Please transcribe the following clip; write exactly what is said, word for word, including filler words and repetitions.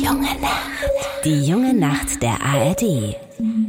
junge Nacht. Die junge Nacht der A R D.